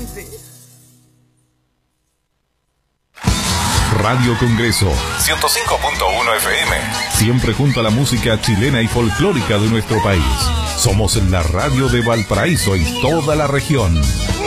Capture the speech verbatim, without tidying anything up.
gente. Radio Congreso ciento cinco punto uno F M. Siempre junto a la música chilena y folclórica de nuestro país. Somos la radio de Valparaíso y toda la región.